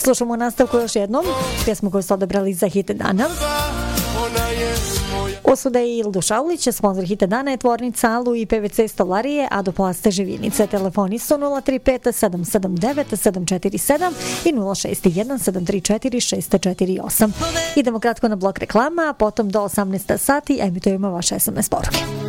Slušamo nastavku još jednom, pjesmu koju su odabrali za hit dana. Osuda i Ildu Šaulić, sponsor hita dana je tvornica Alu i PVC stolarije, a do plaste Živinice. Telefoni su 035 779 747 i 061 734 648. Idemo kratko na blok reklama, a potom do 18 sati emitujemo vaše SMS poruke.